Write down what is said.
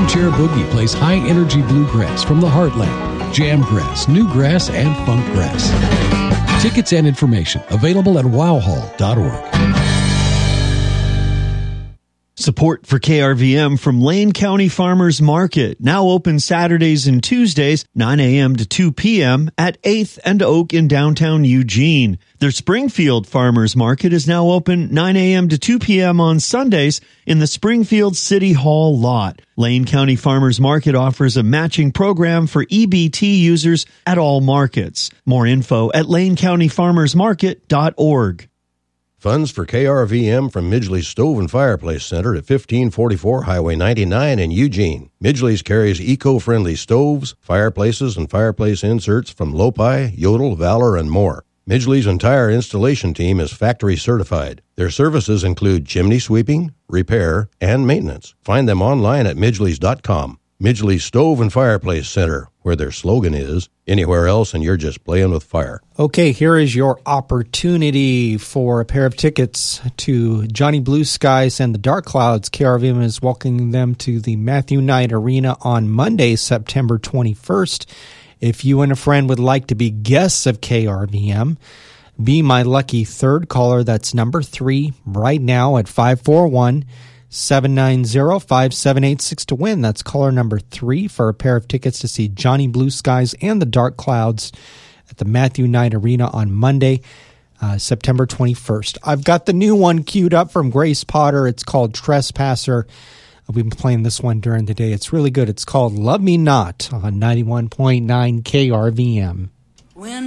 Armchair Boogie plays high-energy bluegrass from the heartland, jamgrass, newgrass, and funkgrass. Tickets and information available at wowhall.org. Support for KRVM from Lane County Farmers Market, now open Saturdays and Tuesdays, 9 a.m. to 2 p.m. at 8th and Oak in downtown Eugene. Their Springfield Farmers Market is now open 9 a.m. to 2 p.m. on Sundays in the Springfield City Hall lot. Lane County Farmers Market offers a matching program for EBT users at all markets. More info at lanecountyfarmersmarket.org. Funds for KRVM from Midgley's Stove and Fireplace Center at 1544 Highway 99 in Eugene. Midgley's carries eco-friendly stoves, fireplaces, and fireplace inserts from Lopi, Yodel, Valor, and more. Midgley's entire installation team is factory certified. Their services include chimney sweeping, repair, and maintenance. Find them online at midgleys.com. Midgley's Stove and Fireplace Center, where their slogan is, anywhere else and you're just playing with fire. Okay, here is your opportunity for a pair of tickets to Johnny Blue Skies and the Dark Clouds. KRVM is welcoming them to the Matthew Knight Arena on Monday, September 21st. If you and a friend would like to be guests of KRVM, be my lucky third caller. That's number 3 right now at 541-790-5786 to win. That's caller number 3 for a pair of tickets to see Johnny Blue Skies and the Dark Clouds at the Matthew Knight Arena on Monday, September 21st. I've got the new one queued up from Grace Potter. It's called Trespasser. We've been playing this one during the day. It's really good. It's called Love Me Not on 91.9 KRVM. When